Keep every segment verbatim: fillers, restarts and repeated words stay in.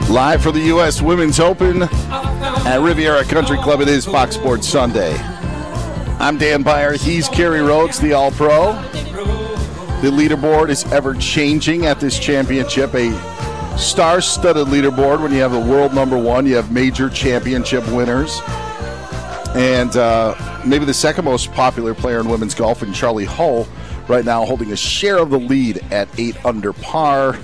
Live for the U S Women's Open at Riviera Country Club. It is Fox Sports Sunday. I'm Dan Beyer. He's Kerry Rhodes, the All-Pro. The leaderboard is ever-changing at this championship. A star-studded leaderboard. When you have the world number one, you have major championship winners. And uh, maybe the second most popular player in women's golf, in Charlie Hull, right now holding a share of the lead at eight under par.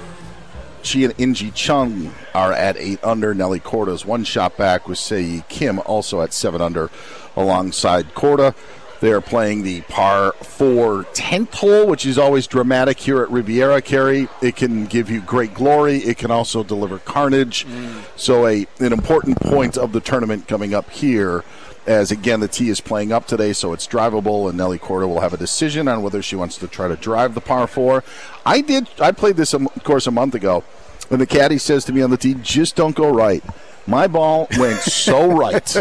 She and Inji Chung are at eight under. Nelly Korda's one shot back with Sei Kim, also at seven under alongside Korda. They are playing the par four tenth hole, which is always dramatic here at Riviera, Kerry. It can give you great glory. It can also deliver carnage. Mm. So a an important point of the tournament coming up here, as, again, the tee is playing up today, so it's drivable, and Nelly Korda will have a decision on whether she wants to try to drive the par four. I did. I played this, of course, a month ago, and the caddy says to me on the tee, just don't go right. My ball went so right,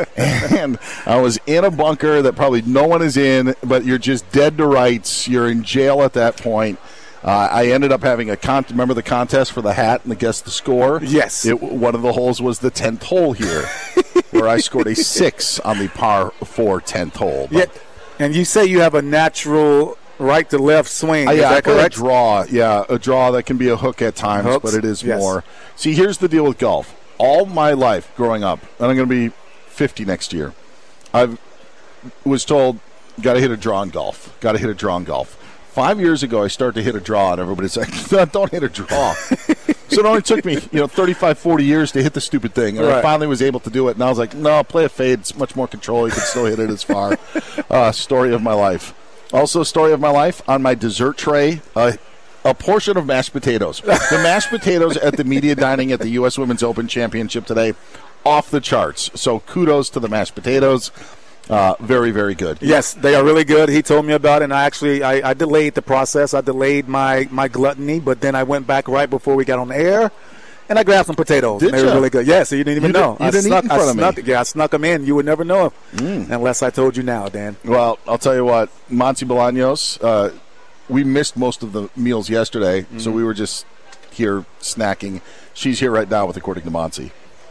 and I was in a bunker that probably no one is in, but you're just dead to rights. You're in jail at that point. Uh, I ended up having a con- remember the contest for the hat and the guess the score? Yes. It, one of the holes was the tenth hole here, where I scored a six on the par four tenth hole. Yeah, and you say you have a natural right to left swing. Uh, is yeah, that I play correct? a draw. Yeah, a draw that can be a hook at times, Hooks? but it is Yes. more. See, here's the deal with golf. All my life growing up, and I'm going to be fifty next year, I was told, got to hit a draw in golf. Got to hit a draw in golf. Five years ago, I started to hit a draw, and everybody's like, don't hit a draw. So it only took me, you know, thirty-five, forty years to hit the stupid thing. And right. I finally was able to do it. And I was like, no, play a fade. It's much more control. You can still hit it as far. Uh, story of my life. Also, story of my life, on my dessert tray, uh, a portion of mashed potatoes. The mashed potatoes at the media dining at the U S Women's Open Championship today, off the charts. So kudos to the mashed potatoes. Uh, very, very good. Yes, they are really good. He told me about it, and I actually I, I delayed the process. I delayed my, my gluttony, but then I went back right before we got on the air, and I grabbed some potatoes. Did and they you? were really good. Yes, so you didn't even you know. Did, you I didn't snuck, eat in front I of snuck, me. Yeah, I snuck them in. You would never know mm. unless I told you now, Dan. Well, I'll tell you what, Monty Bolaños, uh, we missed most of the meals yesterday, mm-hmm. so we were just here snacking. She's here right now with According to Monty.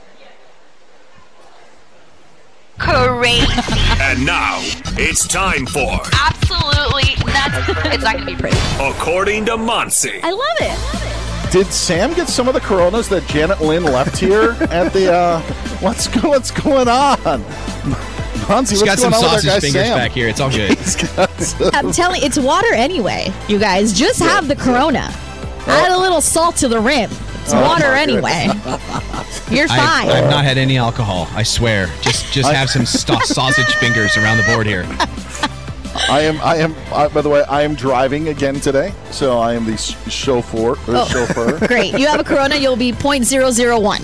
Crazy. And now, it's time for Absolutely nuts. It's not going to be pretty. According to Monty. I love it. Did Sam get some of the Coronas that Janet Lynn left here at the, uh, what's, go, what's going on? Monty, He's what's got going some on with our sausage guy fingers Sam? back here. It's all good. some... I'm telling you, it's water anyway, you guys. Just Yeah. have the Corona. Add a little salt to the rim. It's Oh, water my anyway. You're I, fine. I've not had any alcohol. I swear. Just just have some sta- sausage fingers around the board here. I am, I am, uh, by the way, I am driving again today, so I am the sh- chauffeur. Or Oh. chauffeur. Great. You have a Corona, you'll be point zero zero one.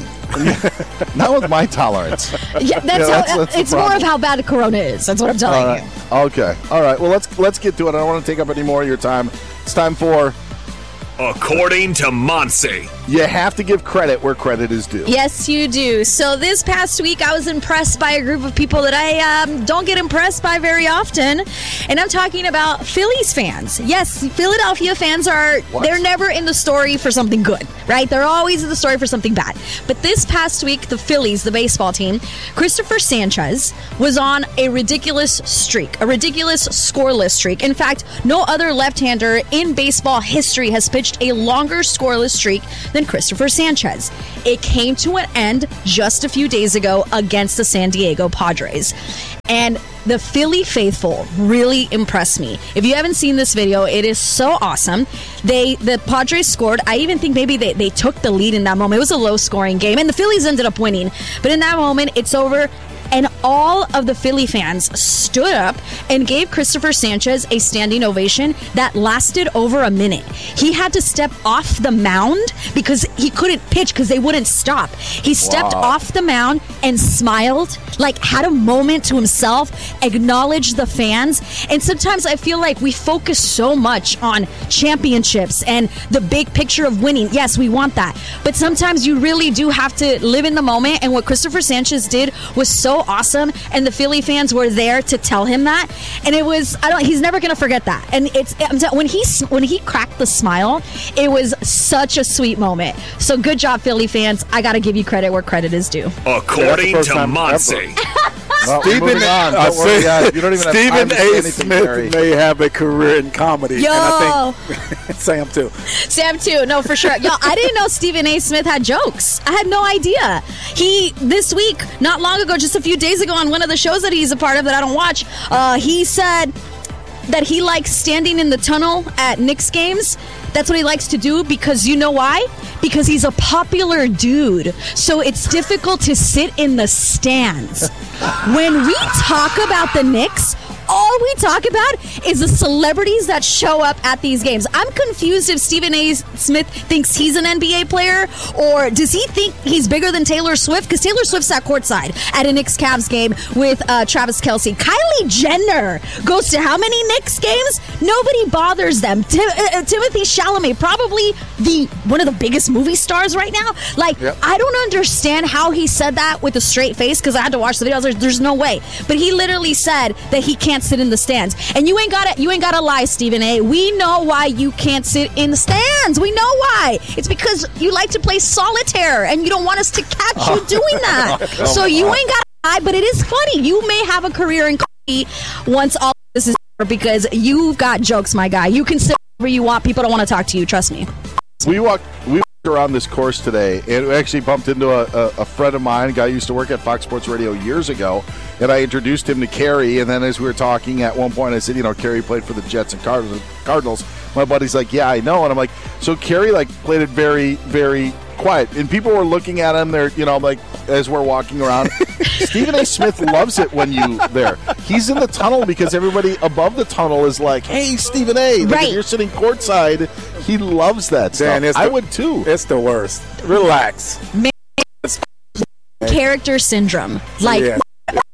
Not with my tolerance. Yeah, that's Yeah, how, that's- that's the it's more problem. of how bad a Corona is. That's what I'm telling All right. you. Okay. All right. Well, let's let's get to it. I don't want to take up any more of your time. It's time for According to Monty. You have to give credit where credit is due. Yes, you do. So this past week, I was impressed by a group of people that I um, don't get impressed by very often. And I'm talking about Phillies fans. Yes, Philadelphia fans are, What? they're never in the story for something good, right? They're always in the story for something bad. But this past week, the Phillies, the baseball team, Christopher Sanchez was on a ridiculous streak, a ridiculous scoreless streak. In fact, no other left-hander in baseball history has pitched a longer scoreless streak than Christopher Sanchez. It came to an end just a few days ago against the San Diego Padres. And the Philly faithful really impressed me. If you haven't seen this video, it is so awesome. They the Padres scored. I even think maybe they, they took the lead in that moment. It was a low-scoring game, and the Phillies ended up winning. But in that moment, it's over. And all of the Philly fans stood up and gave Christopher Sanchez a standing ovation that lasted over a minute. He had to step off the mound because he couldn't pitch because they wouldn't stop. He stepped Wow. off the mound and smiled, like had a moment to himself, acknowledged the fans. And sometimes I feel like we focus so much on championships and the big picture of winning. Yes, we want that. But sometimes you really do have to live in the moment. And what Christopher Sanchez did was so awesome, and the Philly fans were there to tell him that, and it was I don't he's never gonna forget that. And it's I'm t- when he when he cracked the smile, it was such a sweet moment. So good job, Philly fans. I gotta give you credit where credit is due. According to Monse. Well, Stephen, moving on. I Don't worry, say, guys. You don't even have Stephen time to say A. anything, Smith Gary. may have a career in comedy. Yo. And I think Sam, too. Sam too. No, for sure. Y'all, I didn't know Stephen A. Smith had jokes. I had no idea. He, this week, not long ago, just a few days ago on one of the shows that he's a part of that I don't watch, uh, he said that he likes standing in the tunnel at Knicks games. That's what he likes to do because you know why? Because he's a popular dude. So it's difficult to sit in the stands. When we talk about the Knicks, all we talk about is the celebrities that show up at these games. I'm confused if Stephen A. Smith thinks he's an N B A player, or does he think he's bigger than Taylor Swift? Because Taylor Swift sat courtside at a Knicks Cavs game with uh, Travis Kelce. Kylie Jenner goes to how many Knicks games? Nobody bothers them. Tim- uh, Timothy Chalamet, probably the one of the biggest movie stars right now. Like, yep. I don't understand how he said that with a straight face, because I had to watch the videos. There's, there's no way. But he literally said that he can't sit in the stands. And you ain't gotta you ain't gotta lie, Stephen A. We know why you can't sit in the stands. We know why. It's because you like to play solitaire and you don't want us to catch you doing that. So you ain't gotta lie, but it is funny. You may have a career in comedy once all this is over, because you've got jokes, my guy. You can sit wherever you want. People don't want to talk to you, trust me. We walked we walked around this course today, and we actually bumped into a, a, a friend of mine, a guy who used to work at Fox Sports Radio years ago, and I introduced him to Carrie, and then as we were talking at one point, I said, you know, Carrie played for the Jets and Cardinals. My buddy's like, yeah, I know. And I'm like, so Carrie, like, played it very, very quiet. And people were looking at him there, you know, like, as we're walking around. Stephen A. Smith loves it when you there. He's in the tunnel because everybody above the tunnel is like, hey, Stephen A. Like, right. If you're sitting courtside, he loves that stuff. Dan, it's I the, would, too. It's the worst. Relax. Man, character syndrome. Like, Yeah.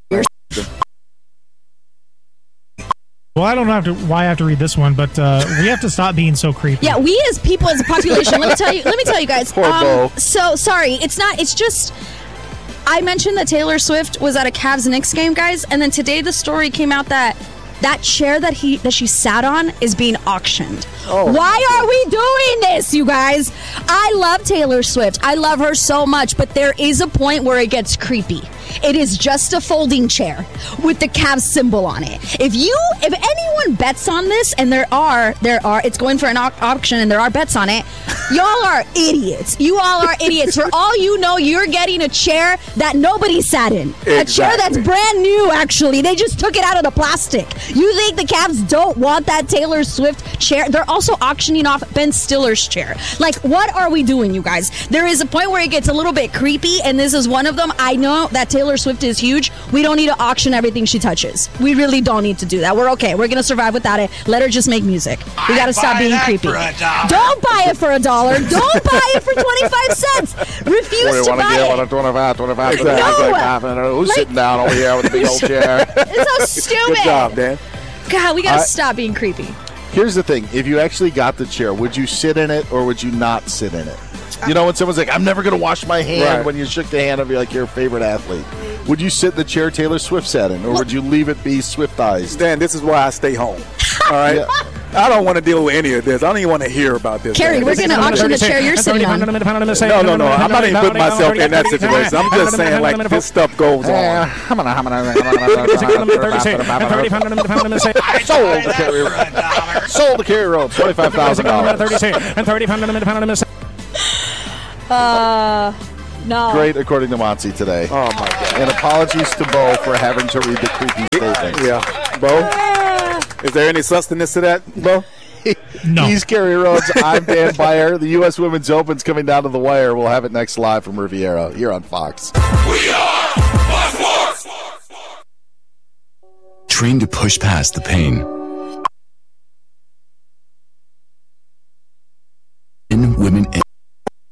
Well, I don't know have to, why I have to read this one, but uh, we have to stop being so creepy. yeah, we as people, as a population, let me tell you, let me tell you guys. Poor Bo. So, sorry, it's not, it's just, I mentioned that Taylor Swift was at a Cavs-Knicks game, guys, and then today the story came out that that chair that he that she sat on is being auctioned. Oh. Why are we doing this, you guys? I love Taylor Swift. I love her so much, but there is a point where it gets creepy. It is just a folding chair with the Cavs symbol on it. If you, if anyone bets on this, and there are, there are, it's going for an au- auction, and there are bets on it. Y'all are idiots. You all are idiots. For all you know, you're getting a chair that nobody sat in. Exactly. A chair that's brand new. Actually, they just took it out of the plastic. You think the Cavs don't want that Taylor Swift chair? They're also auctioning off Ben Stiller's chair. Like, what are we doing, you guys? There is a point where it gets a little bit creepy, and this is one of them. I know that Taylor Swift is huge. We don't need to auction everything she touches. We really don't need to do that. We're okay. We're going to survive without it. Let her just make music. We got to stop being creepy. Don't buy it for a dollar. Don't buy it for twenty-five cents. Refuse to buy it. twenty-five, twenty-five, No. Who's Like, sitting down over here with a big old chair? It's so stupid. Good job, Dan. God, we got to I- stop being creepy. Here's the thing. If you actually got the chair, would you sit in it or would you not sit in it? You know, when someone's like, I'm never going to wash my hand, Right. when you shook the hand of your, like, your favorite athlete. Would you sit in the chair Taylor Swift sat in, or would you leave it be Swiftized? Dan, this is why I stay home. All right? Yeah. I don't want to deal with any of this. I don't even want to hear about this. Carrie, Dan. we're This going to is- auction the chair you're sitting on. No, no, no. I'm not even putting myself in that situation. I'm just saying, like, this stuff goes on. Sold the Carrie Rhodes. Sold the Carrie Rhodes. twenty-five thousand dollars. Uh, no. Great, according to Monty today. Oh, my God. And apologies to Bo for having to read the creepy statements. Yeah. Bo? Is there any substance to that, Bo? No. He's Carrie Rhodes. I'm Dan Byer. The U S Women's Open's coming down to the wire. We'll have it next live from Riviera here on Fox. We are Fox Sports. Trained to push past the pain,